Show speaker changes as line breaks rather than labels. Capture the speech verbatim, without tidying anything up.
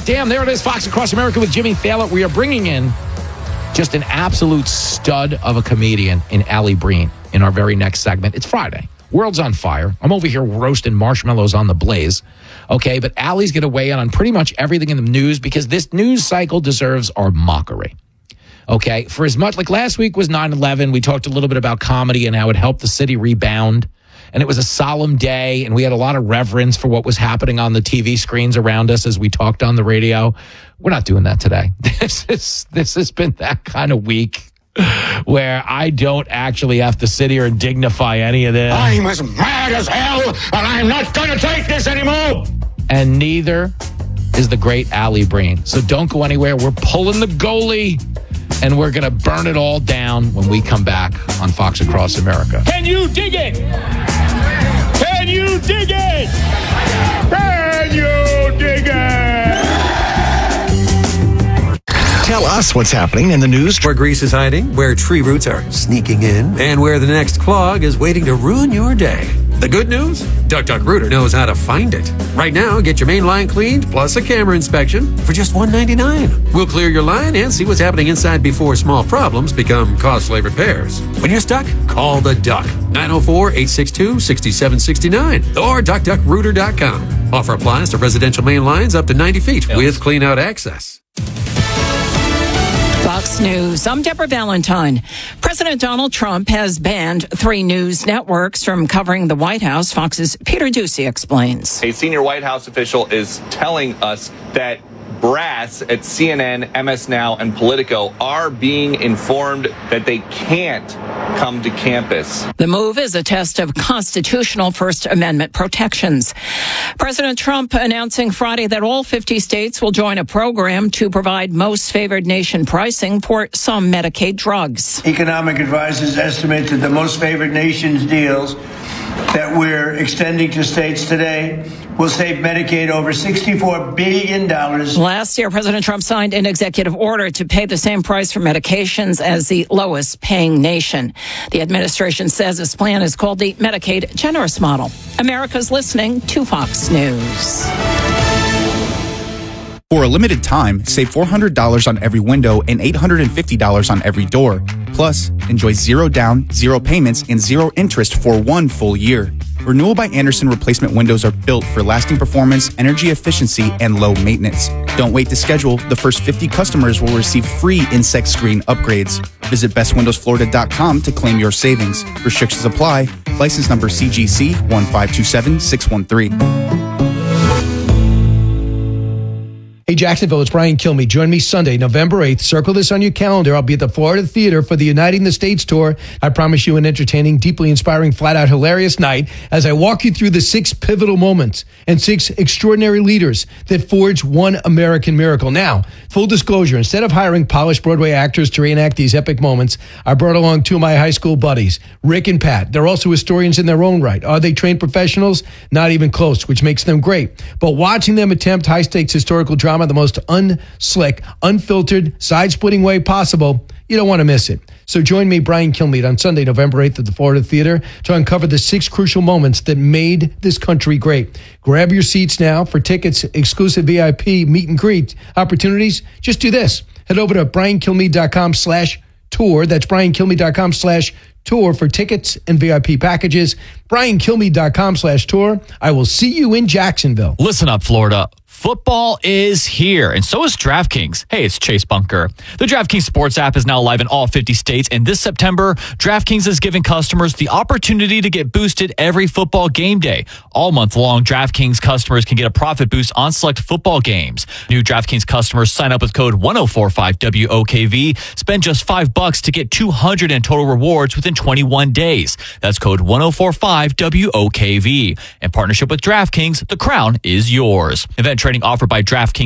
Damn, there it is, Fox Across America with Jimmy Thaler. We are bringing in just an absolute stud of a comedian in Allie Breen in our very next segment. It's Friday. World's on fire. I'm over here roasting marshmallows on the blaze. Okay, but Allie's going to weigh in on pretty much everything in the news because this news cycle deserves our mockery. Okay, for as much, like last week was nine eleven, we talked a little bit about comedy and how it helped the city rebound. And it was a solemn day, and we had a lot of reverence for what was happening on the T V screens around us as we talked on the radio. We're not doing that today. This is this has been that kind of week where I don't actually have to sit here and dignify any of this.
I'm as mad as hell, and I'm not going to take this anymore.
And neither is the great Allie Breen. So don't go anywhere. We're pulling the goalie, and we're going to burn it all down when we come back on Fox Across America.
Can you dig it? Can you dig it? Can you dig it?
Tell us what's happening in the news.
Where grease is hiding, where tree roots are sneaking in, and where the next clog is waiting to ruin your day. The good news? Duck Duck Rooter knows how to find it. Right now, get your main line cleaned plus a camera inspection for just one dollar and ninety-nine cents. We'll clear your line and see what's happening inside before small problems become costly repairs. When you're stuck, call the Duck. nine oh four, eight six two, six seven six nine or duck duck rooter dot com. Offer applies to residential main lines up to ninety feet with clean-out access.
Fox News. I'm Deborah Valentine. President Donald Trump has banned three news networks from covering the White House. Fox's Peter Doocy explains.
A senior White House official is telling us that brass at C N N, M S Now, and Politico are being informed that they can't come to campus.
The move is a test of constitutional First Amendment protections. President Trump announcing Friday that all fifty states will join a program to provide most favored nation pricing for some Medicaid drugs.
Economic advisors estimate that the most favored nations deals that we're extending to states today will save Medicaid over sixty-four billion dollars.
Last year, President Trump signed an executive order to pay the same price for medications as the lowest paying nation. The administration says this plan is called the Medicaid Generous Model. America's listening to Fox News.
For a limited time, save four hundred dollars on every window and eight hundred fifty dollars on every door. Plus, enjoy zero down, zero payments, and zero interest for one full year. Renewal by Andersen replacement windows are built for lasting performance, energy efficiency, and low maintenance. Don't wait to schedule. The first fifty customers will receive free insect screen upgrades. Visit best windows florida dot com to claim your savings. Restrictions apply. License number C G C one five two seven six one three.
Hey, Jacksonville, it's Brian Kilmeade. Join me Sunday, November eighth. Circle this on your calendar. I'll be at the Florida Theater for the Uniting the States tour. I promise you an entertaining, deeply inspiring, flat-out hilarious night as I walk you through the six pivotal moments and six extraordinary leaders that forged one American miracle. Now, full disclosure, instead of hiring polished Broadway actors to reenact these epic moments, I brought along two of my high school buddies, Rick and Pat. They're also historians in their own right. Are they trained professionals? Not even close, which makes them great. But watching them attempt high-stakes historical drama the most unslick, unfiltered, side-splitting way possible, you don't want to miss it. So join me, Brian Kilmeade, on Sunday, November eighth at the Florida Theater to uncover the six crucial moments that made this country great. Grab your seats now. For tickets, exclusive V I P meet and greet opportunities, just do this. Head over to brian kilmeade dot com slash tour. That's brian kilmeade dot com slash tour for tickets and V I P packages. brian kilmeade dot com slash tour. I will see you in Jacksonville.
Listen up, Florida. Football is here, and so is DraftKings. Hey, it's Chase Bunker. The DraftKings Sports app is now live in all fifty states, and this September, DraftKings is giving customers the opportunity to get boosted every football game day. All month long, DraftKings customers can get a profit boost on select football games. New DraftKings customers sign up with code one oh four five W O K V, spend just five bucks to get two hundred in total rewards within twenty-one days. That's code one oh four five W O K V. In partnership with DraftKings, the crown is yours. Event trading offered by DraftKings